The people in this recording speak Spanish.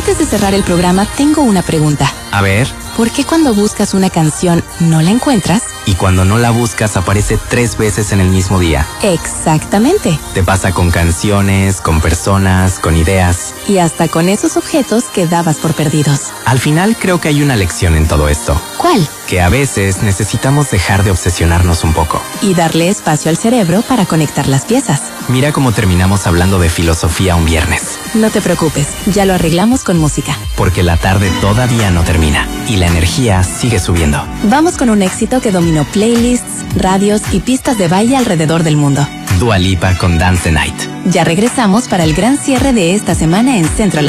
Antes de cerrar el programa, tengo una pregunta. A ver. ¿Por qué cuando buscas una canción no la encuentras? Y cuando no la buscas aparece 3 veces en el mismo día. Exactamente. Te pasa con canciones, con personas, con ideas. Y hasta con esos objetos que dabas por perdidos. Al final creo que hay una lección en todo esto. ¿Cuál? Que a veces necesitamos dejar de obsesionarnos un poco. Y darle espacio al cerebro para conectar las piezas. Mira cómo terminamos hablando de filosofía un viernes. No te preocupes, ya lo arreglamos con música. Porque la tarde todavía no termina. Y la energía sigue subiendo. Vamos con un éxito que dominó playlists, radios y pistas de baile alrededor del mundo. Dua Lipa con Dance the Night. Ya regresamos para el gran cierre de esta semana en Central